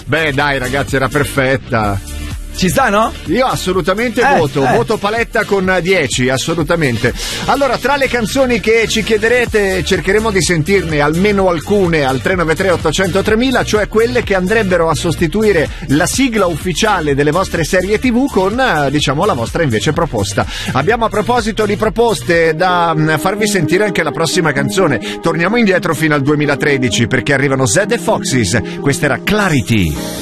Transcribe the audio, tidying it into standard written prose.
Beh, dai, ragazzi, era perfetta. Ci sta, no? Io assolutamente voto paletta con 10, assolutamente. Allora, tra le canzoni che ci chiederete, cercheremo di sentirne almeno alcune al 393 800 3000, cioè quelle che andrebbero a sostituire la sigla ufficiale delle vostre serie TV con, diciamo, la vostra invece proposta. Abbiamo, a proposito di proposte, da farvi sentire anche la prossima canzone. Torniamo indietro fino al 2013 perché arrivano Zedd e Foxes. Questa era Clarity.